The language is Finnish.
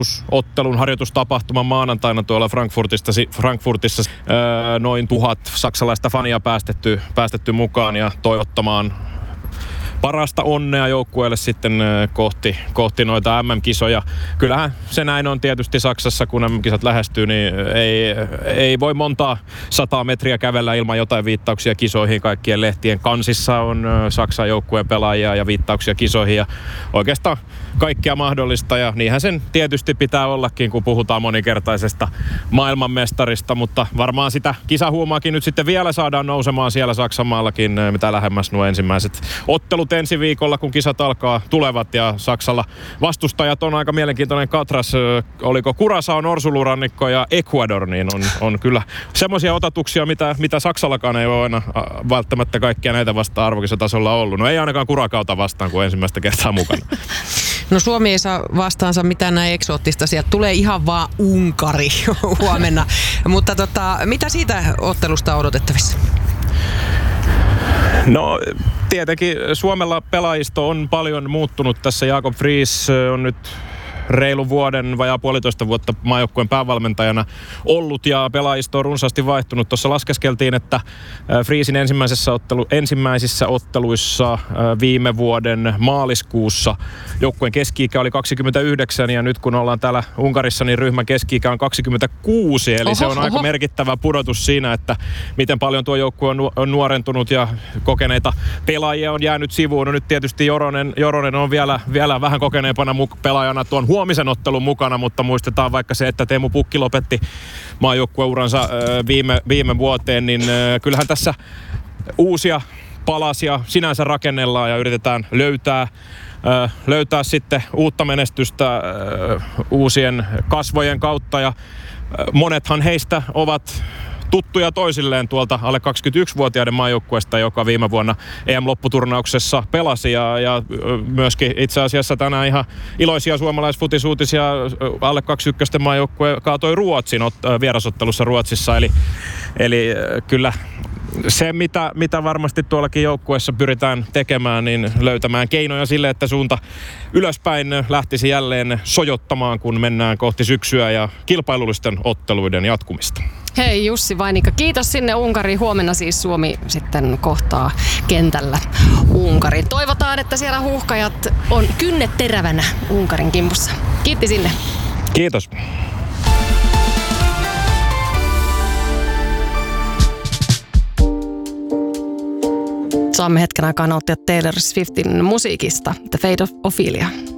ottelun harjoitustapahtuman maanantaina tuolla Frankfurtissa noin 1000 saksalaista fania päästetty mukaan ja toivottamaan parasta onnea joukkueelle sitten kohti noita MM-kisoja. Kyllähän se näin on tietysti Saksassa, kun MM-kisat lähestyy, niin ei voi montaa 100 metriä kävellä ilman jotain viittauksia kisoihin. Kaikkien lehtien kansissa on Saksan joukkueen pelaajia ja viittauksia kisoihin ja oikeastaan kaikkea mahdollista. Ja niinhän sen tietysti pitää ollakin, kun puhutaan monikertaisesta maailmanmestarista, mutta varmaan sitä kisahuumaakin nyt sitten vielä saadaan nousemaan siellä Saksanmaallakin, mitä lähemmäs nuo ensimmäiset ottelut ensi viikolla, kun kisat tulevat ja Saksalla vastustajat on aika mielenkiintoinen katras. Oliko Curaçao, Norsulurannikko ja Ecuador, niin on kyllä semmoisia otatuksia, mitä Saksallakaan ei ole aina välttämättä kaikkia näitä vastaan arvokisatasolla ollut. No ei ainakaan Curaçaota vastaan, kun ensimmäistä kertaa mukana. No Suomi ei saa vastaansa mitään näin eksoottista. Sieltä tulee ihan vaan Unkari huomenna. Mutta mitä siitä ottelusta on odotettavissa? No tietenkin Suomella pelaajisto on paljon muuttunut tässä. Jakob Friis on nyt reilu vuoden, vajaa 1,5 vuotta maajoukkueen päävalmentajana ollut ja pelaajisto on runsaasti vaihtunut. Tuossa laskeskeltiin, että Friesin ensimmäisissä otteluissa viime vuoden maaliskuussa joukkueen keski-ikä oli 29 ja nyt kun ollaan täällä Unkarissa, niin ryhmän keski-ikä on 26. Eli se on aika merkittävä pudotus siinä, että miten paljon tuo joukkue on nuorentunut ja kokeneita pelaajia on jäänyt sivuun. No nyt tietysti Joronen on vielä vähän kokeneempana pelaajana tuon huomisen ottelun mukana, mutta muistetaan vaikka se, että Teemu Pukki lopetti maajoukkueuransa viime vuoteen, niin kyllähän tässä uusia palasia sinänsä rakennellaan ja yritetään löytää sitten uutta menestystä uusien kasvojen kautta ja monethan heistä ovat tuttuja toisilleen tuolta alle 21-vuotiaiden maajoukkueesta, joka viime vuonna EM-lopputurnauksessa pelasi ja myöskin itse asiassa tänään ihan iloisia suomalaisfutisuutisia alle 21 maajoukkue kaatoi Ruotsin vierasottelussa Ruotsissa, eli kyllä se, mitä varmasti tuollakin joukkueessa pyritään tekemään, niin löytämään keinoja sille, että suunta ylöspäin lähtisi jälleen sojottamaan, kun mennään kohti syksyä ja kilpailullisten otteluiden jatkumista. Hei Jussi Vainikka, kiitos sinne Unkariin. Huomenna siis Suomi sitten kohtaa kentällä Unkarin. Toivotaan, että siellä huuhkajat on kynnet terävänä Unkarin kimpussa. Kiitti sinne. Kiitos. Saamme hetken aikaa nauttia Taylor Swiftin musiikista, The Fate of Ophelia.